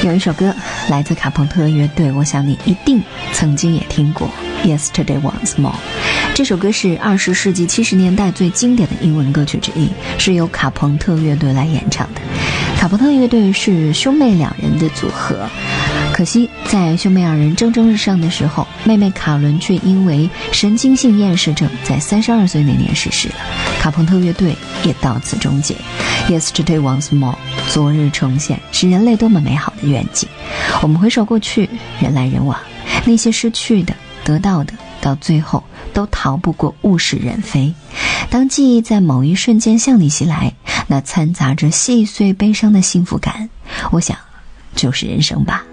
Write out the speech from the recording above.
有一首歌来自卡朋特乐队，我想你一定曾经也听过 Yesterday Once More。 这首歌是20世纪70年代最经典的英文歌曲之一，是由卡朋特乐队来演唱的。卡朋特乐队是兄妹两人的组合，可惜在兄妹二人蒸蒸日上的时候，妹妹卡伦却因为神经性厌食症在32岁那年逝世了，卡朋特乐队也到此终结。 Yesterday Once More， 昨日重现，是人类多么美好的愿景。我们回首过去，人来人往，那些失去的得到的，到最后都逃不过物是人非。当记忆在某一瞬间向你袭来，那掺杂着细碎悲伤的幸福感，我想就是人生吧。